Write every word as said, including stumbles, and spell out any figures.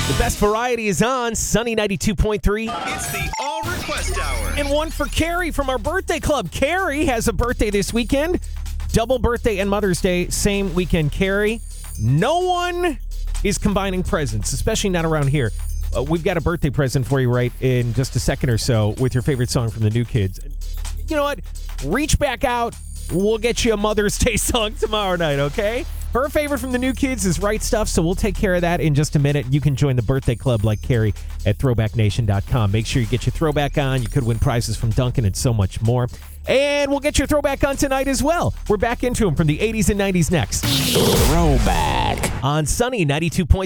The best variety is on Sunny ninety-two point three. It's the All Request Hour. And one for Carrie from our birthday club. Carrie has a birthday this weekend. Double birthday and Mother's Day, same weekend, Carrie. No one is combining presents, especially not around here. Uh, we've got a birthday present for you right in just a second or so with your favorite song from the New Kids. You know what? Reach back out. We'll get you a Mother's Day song tomorrow night, okay? Her favorite from the New Kids is Right Stuff, so we'll take care of that in just a minute. You can join the birthday club like Carrie at throwback nation dot com. Make sure you get your throwback on. You could win prizes from Duncan and so much more. And we'll get your throwback on tonight as well. We're back into them from the eighties and nineties next. Throwback On Sunny ninety-two point three.